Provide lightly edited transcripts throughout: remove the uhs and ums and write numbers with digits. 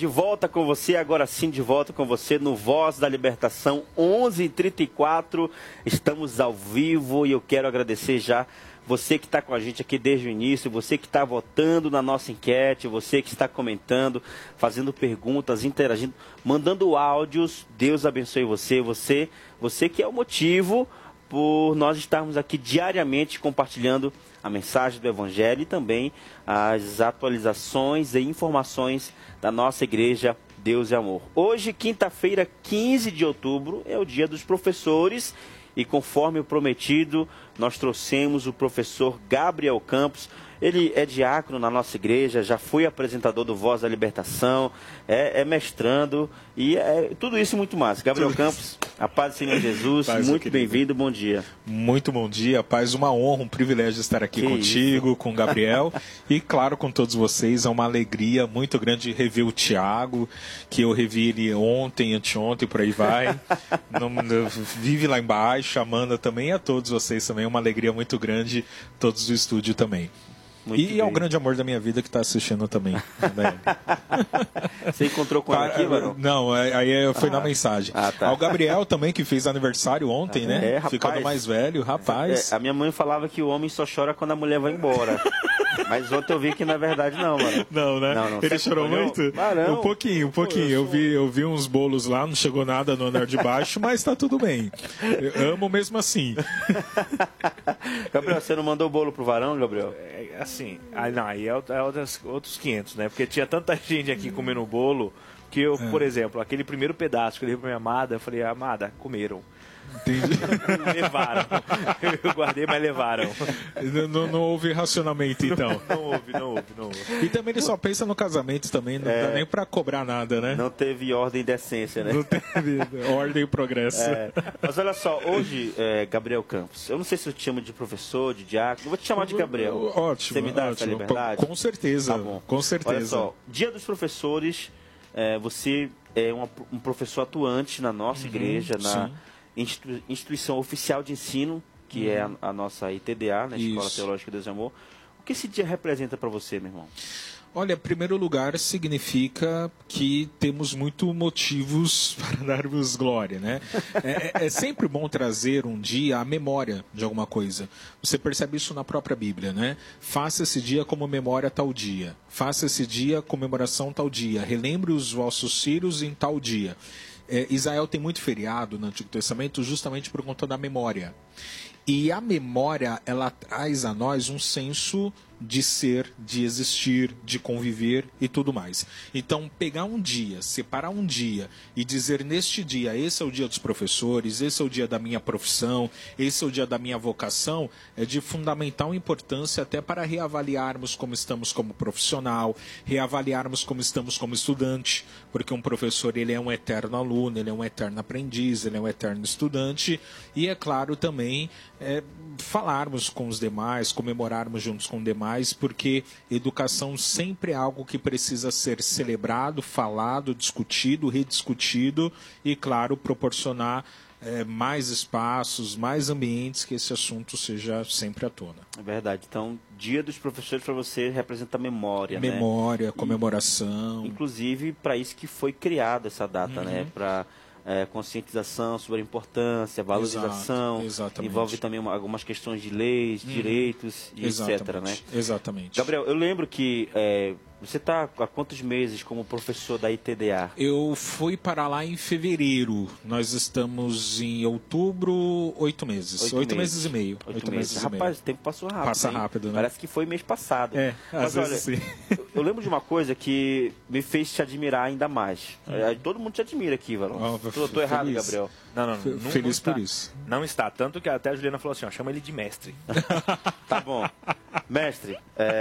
de volta com você, agora sim de volta com você no Voz da Libertação, 11h34, estamos ao vivo e eu quero agradecer já você que está com a gente aqui desde o início, você que está votando na nossa enquete, você que está comentando, fazendo perguntas, interagindo, mandando áudios. Deus abençoe você que é o motivo por nós estarmos aqui diariamente compartilhando a mensagem do Evangelho e também as atualizações e informações da nossa igreja Deus é Amor. Hoje, quinta-feira, 15 de outubro, é o dia dos professores e conforme o prometido, nós trouxemos o professor Gabriel Campos. Ele é diácono na nossa igreja, já foi apresentador do Voz da Libertação, é mestrando e tudo isso e muito mais. Gabriel Campos, a paz do Senhor Jesus, muito bem-vindo, bom dia. Muito bom dia, paz, uma honra, um privilégio estar aqui contigo, com o Gabriel e, claro, com todos vocês. É uma alegria muito grande rever o Tiago, que eu revi ele ontem, anteontem, por aí vai. Vive lá embaixo, a Amanda também e a todos vocês também. É uma alegria muito grande, todos do estúdio também. E é o grande amor da minha vida que está assistindo também. Você encontrou com ele aqui, Varão? Não, aí foi na mensagem. Tá. O Gabriel também, que fez aniversário ontem, né? Rapaz, ficando mais velho, rapaz. A minha mãe falava que o homem só chora quando a mulher vai embora. Mas ontem eu vi que na verdade não, mano. Não, né? Não. Ele chorou muito? Barão. Um pouquinho. Eu vi uns bolos lá, não chegou nada no andar de baixo, mas tá tudo bem. Eu amo mesmo assim. Gabriel, você não mandou bolo pro Varão, Gabriel? Assim, aí é outros 500, né? Porque tinha tanta gente aqui comendo bolo que eu, por exemplo, aquele primeiro pedaço que eu dei pra minha amada, eu falei, amada, comeram. Entendi. Levaram. Eu guardei, mas levaram. Não houve racionamento, então. Não houve. E também ele só pensa no casamento também, não dá nem pra cobrar nada, né? Não teve ordem e decência, né? Não teve ordem e progresso. Mas olha só, hoje, Gabriel Campos, eu não sei se eu te chamo de professor, de diácono, eu vou te chamar de Gabriel. Ótimo. Você me dá essa liberdade? Com certeza, tá bom. Com certeza. Olha só, Dia dos Professores, você é um professor atuante na nossa igreja, na instituição oficial de ensino, que é a nossa ITDA, né, Escola Teológica Deus e Amor. O que esse dia representa para você, meu irmão? Olha, em primeiro lugar, significa que temos muitos motivos para darmos glória, né? É sempre bom trazer um dia a memória de alguma coisa. Você percebe isso na própria Bíblia, né? Faça esse dia como memória tal dia. Faça esse dia comemoração tal dia. Relembre os vossos filhos em tal dia. Israel tem muito feriado no Antigo Testamento justamente por conta da memória. E a memória, ela traz a nós um senso de ser, de existir, de conviver e tudo mais. Então, pegar um dia, separar um dia e dizer neste dia, esse é o dia dos professores, esse é o dia da minha profissão, esse é o dia da minha vocação, é de fundamental importância até para reavaliarmos como estamos como profissional, reavaliarmos como estamos como estudante, porque um professor ele é um eterno aluno, ele é um eterno aprendiz, ele é um eterno estudante, e é claro também falarmos com os demais, comemorarmos juntos com os demais, porque educação sempre é algo que precisa ser celebrado, falado, discutido, rediscutido e, claro, proporcionar mais espaços, mais ambientes que esse assunto seja sempre à tona. É verdade. Então, Dia dos Professores para você representa memória, né? Memória, comemoração. Inclusive, para isso que foi criada essa data, né? Para conscientização sobre a importância, valorização, envolve também algumas questões de leis, direitos e etc, né? Exatamente. Gabriel, eu lembro que você está há quantos meses como professor da ITDA? Eu fui para lá em fevereiro. Nós estamos em outubro, 8 meses. 8 meses e meio. 8 meses e meio. Rapaz, o tempo passou rápido. Passa rápido, né? Parece que foi mês passado. Mas olha, sim. Eu lembro de uma coisa que me fez te admirar ainda mais. Todo mundo te admira aqui, Varão. Estou errado, Gabriel. Não Feliz por isso. Não está. Tanto que até a Juliana falou assim, chama ele de mestre. Tá bom. Mestre,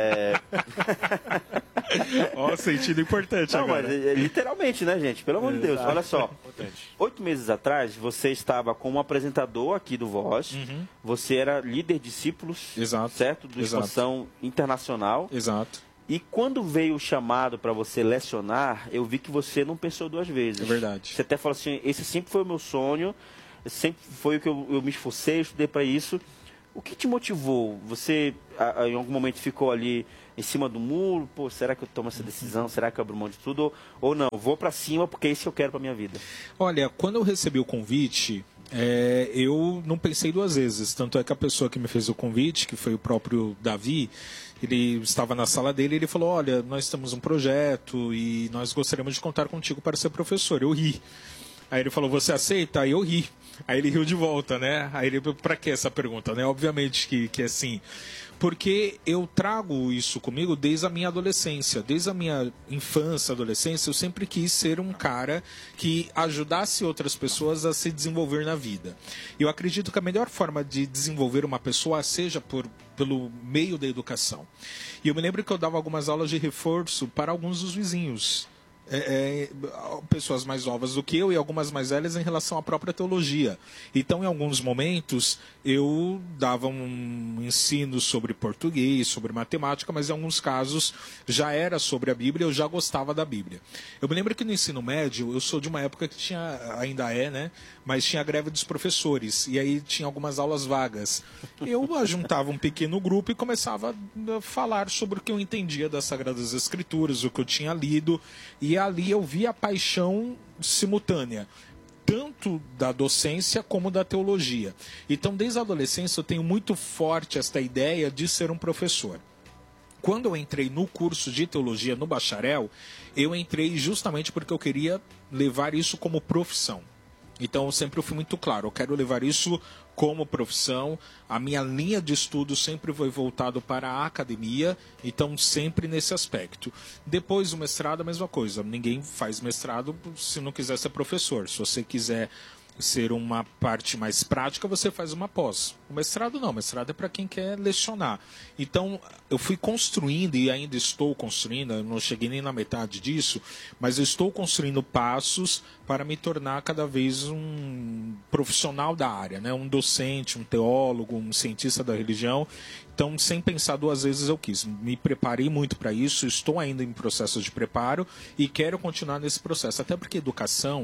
sentido importante agora. Mas literalmente, né, gente? Pelo amor de Deus. Olha só. 8 meses atrás, você estava como apresentador aqui do Voz. Você era líder de discípulos, certo? Do Expansão Internacional. Exato. E quando veio o chamado para você lecionar, eu vi que você não pensou duas vezes. É verdade. Você até falou assim, esse sempre foi o meu sonho, sempre foi o que eu me esforcei, estudei para isso. O que te motivou? Você, em algum momento, ficou ali em cima do muro? Pô, será que eu tomo essa decisão? Será que eu abro mão de tudo? Ou não, vou para cima porque é isso que eu quero para minha vida? Olha, quando eu recebi o convite, eu não pensei duas vezes. Tanto é que a pessoa que me fez o convite, que foi o próprio Davi, ele estava na sala dele e ele falou, olha, nós temos um projeto e nós gostaríamos de contar contigo para ser professor. Eu ri. Aí ele falou, você aceita? Aí eu ri. Aí ele riu de volta, né? Aí ele, pra que essa pergunta, né? Obviamente que é sim. Porque eu trago isso comigo desde a minha adolescência. Desde a minha infância, adolescência, eu sempre quis ser um cara que ajudasse outras pessoas a se desenvolver na vida. Eu acredito que a melhor forma de desenvolver uma pessoa seja pelo meio da educação. E eu me lembro que eu dava algumas aulas de reforço para alguns dos vizinhos. Pessoas mais novas do que eu e algumas mais velhas em relação à própria teologia. Então, em alguns momentos, eu dava um ensino sobre português, sobre matemática, mas em alguns casos já era sobre a Bíblia, eu já gostava da Bíblia. Eu me lembro que no ensino médio, eu sou de uma época que tinha, ainda é, né? Mas tinha a greve dos professores, e aí tinha algumas aulas vagas. Eu juntava um pequeno grupo e começava a falar sobre o que eu entendia das Sagradas Escrituras, o que eu tinha lido, e ali eu vi a paixão simultânea, tanto da docência como da teologia. Então, desde a adolescência, eu tenho muito forte esta ideia de ser um professor. Quando eu entrei no curso de teologia no bacharel, eu entrei justamente porque eu queria levar isso como profissão. Então, eu sempre fui muito claro, eu quero levar isso como profissão. A minha linha de estudo sempre foi voltado para a academia, então sempre nesse aspecto. Depois, o mestrado, a mesma coisa. Ninguém faz mestrado se não quiser ser professor. Se você quiser ser uma parte mais prática, você faz uma pós. O mestrado não, o mestrado é para quem quer lecionar. Então, eu fui construindo e ainda estou construindo, eu não cheguei nem na metade disso, mas eu estou construindo passos para me tornar cada vez um profissional da área, né? Um docente, um teólogo, um cientista da religião. Então, sem pensar duas vezes, eu quis. Me preparei muito para isso, estou ainda em processo de preparo e quero continuar nesse processo. Até porque educação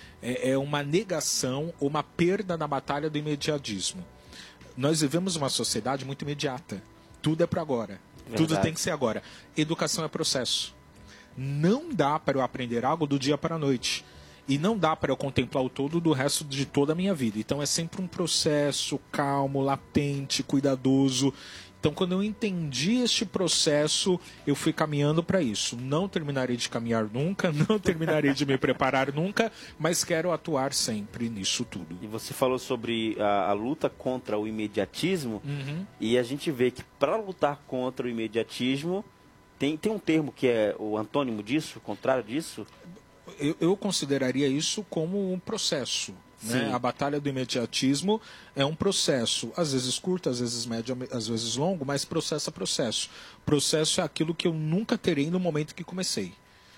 é uma negação, uma perda na batalha do imediatismo. Nós vivemos uma sociedade muito imediata. Tudo é para agora. Verdade. Tudo tem que ser agora. Educação é processo. Não dá para eu aprender algo do dia para a noite. E não dá para eu contemplar o todo do resto de toda a minha vida. Então é sempre um processo calmo, latente, cuidadoso. Então, quando eu entendi este processo, eu fui caminhando para isso. Não terminarei de caminhar nunca, não terminarei de me preparar nunca, mas quero atuar sempre nisso tudo. E você falou sobre a luta contra o imediatismo, e a gente vê que para lutar contra o imediatismo, tem um termo que é o antônimo disso, o contrário disso? Eu consideraria isso como um processo. Né? A batalha do imediatismo é um processo, às vezes curto, às vezes médio, às vezes longo, mas processo é processo. Processo é aquilo que eu nunca terei no momento que comecei.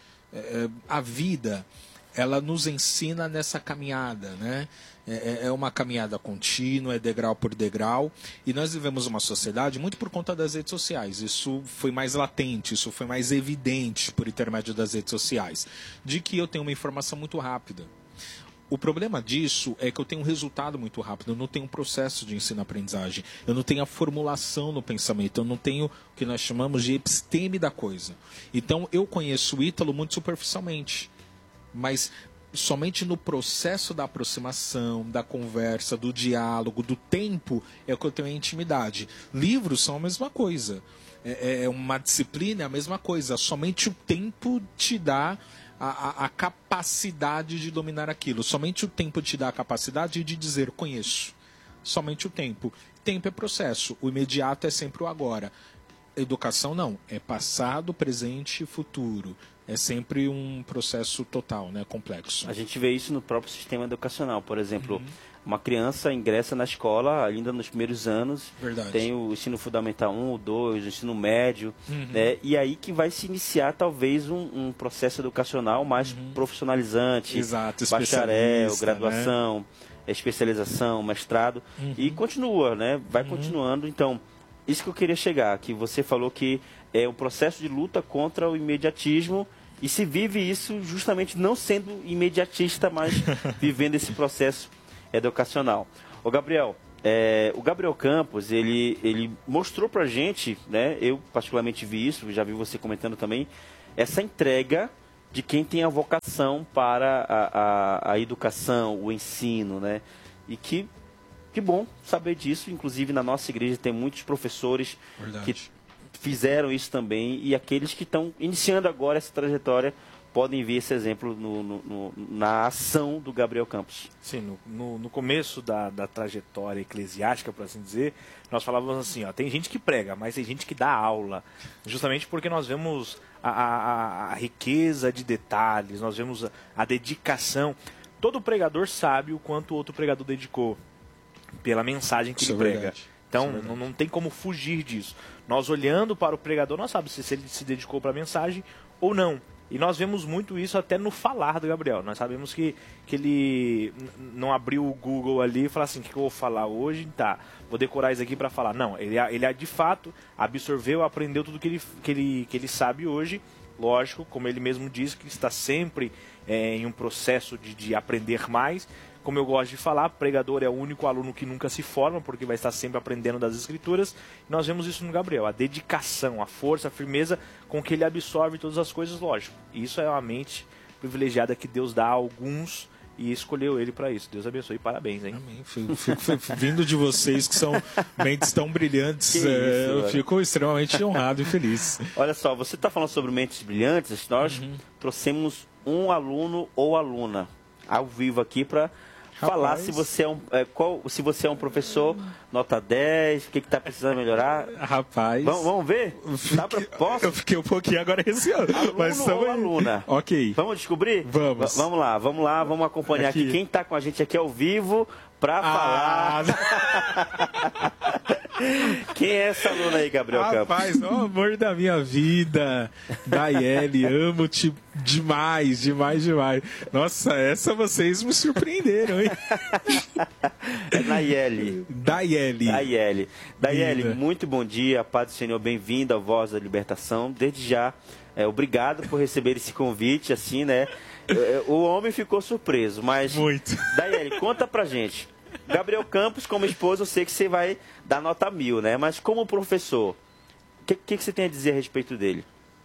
A vida, ela nos ensina nessa caminhada, né? É uma caminhada contínua, é degrau por degrau, e nós vivemos uma sociedade muito por conta das redes sociais. Isso foi mais latente, isso foi mais evidente por intermédio das redes sociais, de que eu tenho uma informação muito rápida. O problema disso é que eu tenho um resultado muito rápido, eu não tenho um processo de ensino-aprendizagem, eu não tenho a formulação no pensamento, eu não tenho o que nós chamamos de episteme da coisa. Então, eu conheço o Ítalo muito superficialmente, mas somente no processo da aproximação, da conversa, do diálogo, do tempo, é que eu tenho a intimidade. Livros são a mesma coisa, é uma disciplina, é a mesma coisa, somente o tempo te dá a capacidade de dominar aquilo. Somente o tempo te dá a capacidade de dizer conheço. Somente o tempo. Tempo é processo. O imediato é sempre o agora. Educação não. É passado, presente e futuro. É sempre um processo total, né? Complexo. A gente vê isso no próprio sistema educacional. Por exemplo, uma criança ingressa na escola ainda nos primeiros anos. Verdade. Tem o ensino fundamental 1, o 2, o ensino médio. Né? E aí que vai se iniciar talvez um processo educacional mais profissionalizante. Exato, bacharel, graduação, né? Especialização, mestrado. E continua, né? Vai continuando. Então, isso que eu queria chegar, que você falou que é um processo de luta contra o imediatismo. E se vive isso justamente não sendo imediatista, mas vivendo esse processo educacional. Ô Gabriel, o Gabriel Campos, ele mostrou pra gente, né? Eu particularmente vi isso, já vi você comentando também, essa entrega de quem tem a vocação para a educação, o ensino, né? E que bom saber disso. Inclusive, na nossa igreja tem muitos professores que fizeram isso também, e aqueles que estão iniciando agora essa trajetória podem ver esse exemplo na ação do Gabriel Campos. Sim, no começo da trajetória eclesiástica, por assim dizer, nós falávamos assim, ó, tem gente que prega, mas tem gente que dá aula, justamente porque nós vemos a riqueza de detalhes, nós vemos a dedicação. Todo pregador sabe o quanto o outro pregador dedicou pela mensagem que ele prega. Então, não tem como fugir disso. Nós olhando para o pregador, nós sabemos se ele se dedicou para a mensagem ou não. E nós vemos muito isso até no falar do Gabriel. Nós sabemos que ele não abriu o Google ali e falou assim, o que eu vou falar hoje? Tá, vou decorar isso aqui para falar. Não, ele de fato absorveu, aprendeu tudo que ele sabe hoje. Lógico, como ele mesmo diz, que está sempre em um processo de aprender mais. Como eu gosto de falar, pregador é o único aluno que nunca se forma, porque vai estar sempre aprendendo das Escrituras. E nós vemos isso no Gabriel, a dedicação, a força, a firmeza com que ele absorve todas as coisas, lógico. E isso é uma mente privilegiada que Deus dá a alguns e escolheu ele para isso. Deus abençoe e parabéns, hein? Amém. Vindo de vocês que são mentes tão brilhantes, eu fico extremamente honrado e feliz. Olha só, você está falando sobre mentes brilhantes, nós trouxemos um aluno ou aluna ao vivo aqui para falar se você se você é um professor nota 10, o que está precisando melhorar. Rapaz. Vamos ver? Posso? Eu fiquei um pouquinho agora receoso. Aluno ou aluna? Ok. Vamos descobrir? Vamos. Vamos lá, vamos acompanhar aqui. Quem está com a gente aqui ao vivo para falar. Quem é essa aluna aí, Gabriel Campos? Rapaz, ó, amor da minha vida, Daiele, amo-te demais. Nossa, essa vocês me surpreenderam, hein? É Nayeli. Daiele, muito bom dia, paz do Senhor, bem-vinda à Voz da Libertação. Desde já, obrigado por receber esse convite, assim, né? O homem ficou surpreso, mas... Muito. Daiele, conta pra gente. Gabriel Campos, como esposa, eu sei que você vai dar nota 1000, né? Mas como professor, o que você tem a dizer a respeito dele?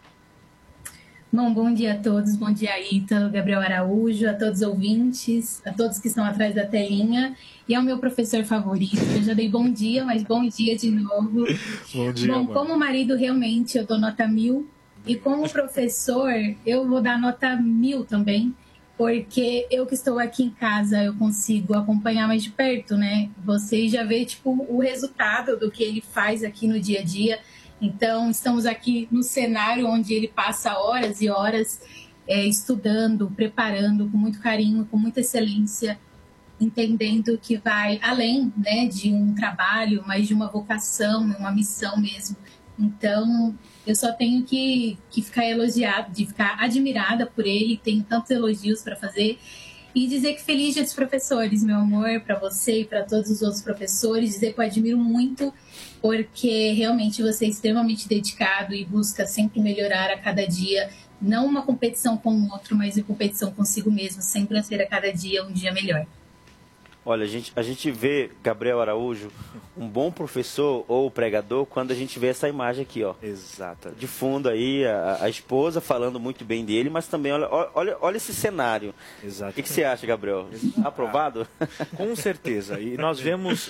Bom dia a todos, bom dia Ítalo, Gabriel Araújo, a todos os ouvintes, a todos que estão atrás da telinha, e ao meu professor favorito. Eu já dei bom dia, mas bom dia de novo. Bom dia, Bom, como marido, realmente, eu dou nota 1000, e como professor, eu vou dar nota 1000 também, porque eu que estou aqui em casa, eu consigo acompanhar mais de perto, né? Você já vê, tipo, o resultado do que ele faz aqui no dia a dia. Então, estamos aqui no cenário onde ele passa horas e horas estudando, preparando com muito carinho, com muita excelência, entendendo que vai além, né, de um trabalho, mas de uma vocação, uma missão mesmo. Então, eu só tenho que ficar elogiada, de ficar admirada por ele, tenho tantos elogios para fazer. E dizer que feliz dia dos professores, meu amor, para você e para todos os outros professores. Dizer que eu admiro muito, porque realmente você é extremamente dedicado e busca sempre melhorar a cada dia. Não uma competição com o outro, mas uma competição consigo mesmo, sempre ser a cada dia um dia melhor. Olha, a gente vê, Gabriel Araújo, um bom professor ou pregador quando a gente vê essa imagem aqui, ó. Exato. De fundo aí, a esposa falando muito bem dele, mas também, olha esse cenário. Exato. O que você acha, Gabriel? Aprovado? Com certeza. E nós vemos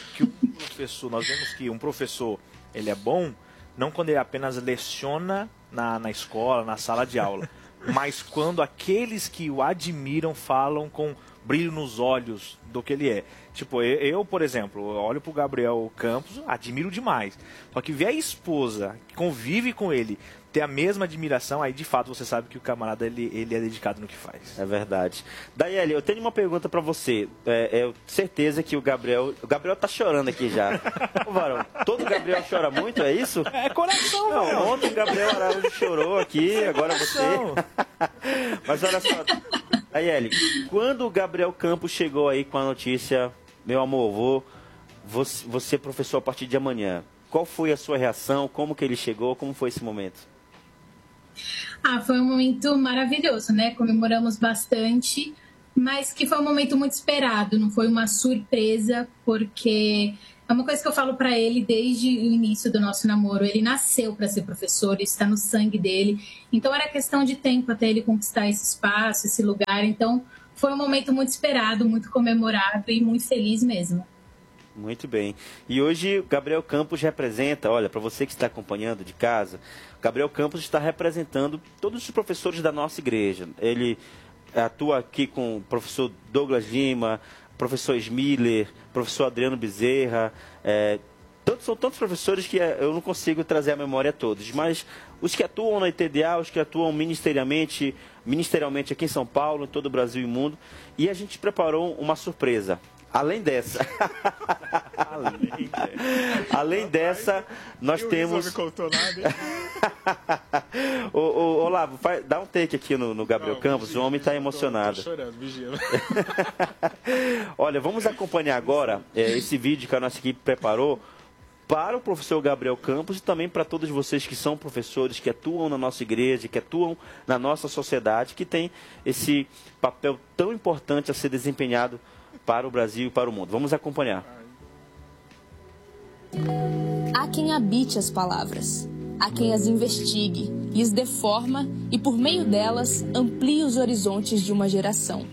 que um professor, ele é bom, não quando ele apenas leciona na escola, na sala de aula, mas quando aqueles que o admiram falam com brilho nos olhos do que ele é. Tipo, eu, por exemplo, olho pro Gabriel Campos, admiro demais. Só que ver a esposa que convive com ele, ter a mesma admiração, aí de fato você sabe que o camarada ele é dedicado no que faz. É verdade. Daiele, eu tenho uma pergunta pra você. Eu certeza que o Gabriel tá chorando aqui já. Ô, Varão, todo Gabriel chora muito, é isso? É coração, não. Ontem o Gabriel Araújo chorou aqui, agora você. Mas olha só, Daiele, quando o Gabriel Campos chegou aí com a notícia, meu amor, vou ser professor a partir de amanhã, qual foi a sua reação? Como que ele chegou? Como foi esse momento? Foi um momento maravilhoso, né? Comemoramos bastante, mas que foi um momento muito esperado, não foi uma surpresa, porque É uma coisa que eu falo para ele desde o início do nosso namoro. Ele nasceu para ser professor, isso está no sangue dele. Então era questão de tempo até ele conquistar esse espaço, esse lugar. Então foi um momento muito esperado, muito comemorado e muito feliz mesmo. Muito bem. E hoje o Gabriel Campos representa, olha, para você que está acompanhando de casa, o Gabriel Campos está representando todos os professores da nossa igreja. Ele atua aqui com o professor Douglas Lima, professor Smiller, professor Adriano Bezerra, são tantos professores que eu não consigo trazer à memória todos, mas os que atuam na ETDA, os que atuam ministerialmente aqui em São Paulo, em todo o Brasil e mundo, e a gente preparou uma surpresa. Além dessa, nós temos... Olavo, dá um take aqui no Gabriel Campos, o homem está emocionado. Tô chorando, vigia. Olha, vamos acompanhar agora esse vídeo que a nossa equipe preparou para o professor Gabriel Campos e também para todos vocês que são professores, que atuam na nossa igreja, que atuam na nossa sociedade, que tem esse papel tão importante a ser desempenhado para o Brasil e para o mundo. Vamos acompanhar. Há quem habite as palavras, há quem as investigue, lhes dê forma e, por meio delas, amplie os horizontes de uma geração.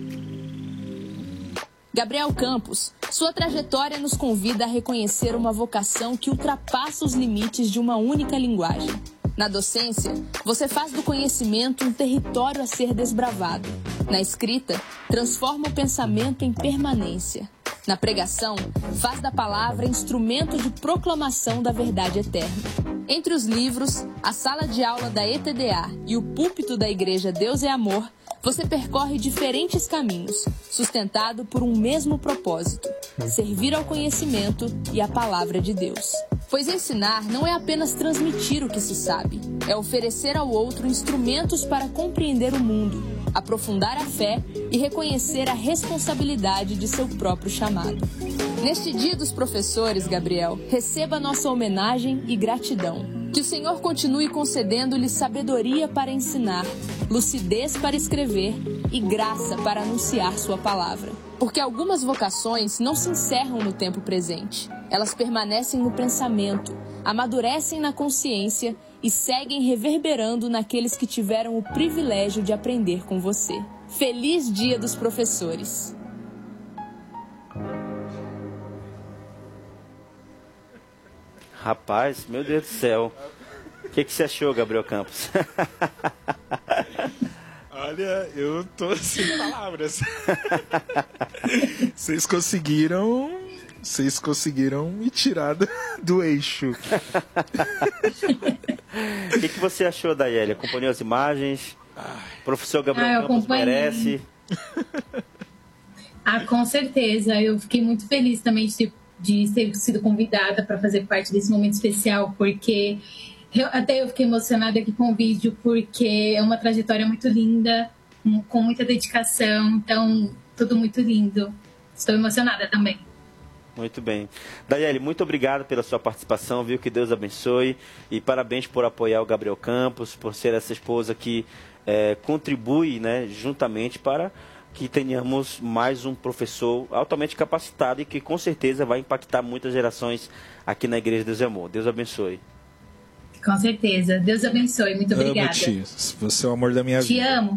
Gabriel Campos, sua trajetória nos convida a reconhecer uma vocação que ultrapassa os limites de uma única linguagem. Na docência, você faz do conhecimento um território a ser desbravado. Na escrita, transforma o pensamento em permanência. Na pregação, faz da palavra instrumento de proclamação da verdade eterna. Entre os livros, a sala de aula da ETDA e o púlpito da Igreja Deus é Amor, você percorre diferentes caminhos, sustentado por um mesmo propósito: servir ao conhecimento e à palavra de Deus. Pois ensinar não é apenas transmitir o que se sabe, é oferecer ao outro instrumentos para compreender o mundo, aprofundar a fé e reconhecer a responsabilidade de seu próprio chamado. Neste Dia dos Professores, Gabriel, receba nossa homenagem e gratidão. Que o Senhor continue concedendo-lhe sabedoria para ensinar, lucidez para escrever e graça para anunciar sua palavra. Porque algumas vocações não se encerram no tempo presente. Elas permanecem no pensamento, amadurecem na consciência e seguem reverberando naqueles que tiveram o privilégio de aprender com você. Feliz Dia dos Professores! Rapaz, meu Deus do céu. O que você achou, Gabriel Campos? Olha, eu tô sem palavras. Vocês conseguiram me tirar do eixo. O que você achou, Daiele? Acompanhou as imagens? O professor Gabriel Campos merece? Com certeza. Eu fiquei muito feliz também de ter sido convidada para fazer parte desse momento especial, porque até eu fiquei emocionada aqui com o vídeo, porque é uma trajetória muito linda, com muita dedicação, então tudo muito lindo. Estou emocionada também. Muito bem. Daiele, muito obrigado pela sua participação, viu? Que Deus abençoe e parabéns por apoiar o Gabriel Campos, por ser essa esposa que contribui, né, juntamente para que tenhamos mais um professor altamente capacitado e que com certeza vai impactar muitas gerações aqui na Igreja Deus é Amor. Deus abençoe. Com certeza. Deus abençoe. Muito obrigada. Amo-te. Você é o amor da minha vida. Te amo.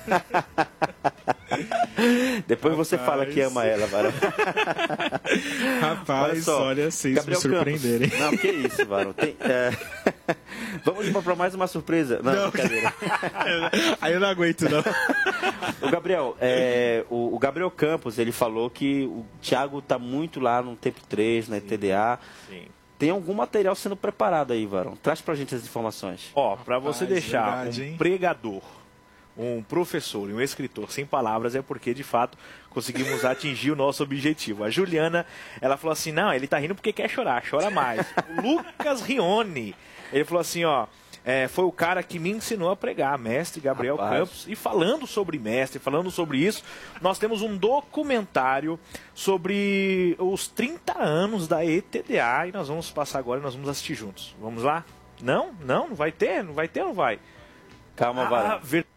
Depois você fala que ama ela, Varão. Rapaz, olha, vocês me surpreenderem. Campos. Não, que isso, Varão. Vamos para mais uma surpresa. Não, brincadeira. Aí eu não aguento, não. O Gabriel, o Gabriel Campos, ele falou que o Thiago está muito lá no Tempo 3, na ETDA. Sim. Tem algum material sendo preparado aí, Varão? Traz pra gente as informações. Para você deixar um pregador, um professor e um escritor sem palavras é porque, de fato, conseguimos atingir o nosso objetivo. A Juliana, ela falou assim, não, ele tá rindo porque quer chorar, chora mais. O Lucas Rione, ele falou assim, foi o cara que me ensinou a pregar, mestre Gabriel Campos. E falando sobre mestre, falando sobre isso, nós temos um documentário sobre os 30 anos da ETDA e nós vamos passar agora e nós vamos assistir juntos. Vamos lá? Não vai ter? Não vai ter ou não vai? Calma, vai.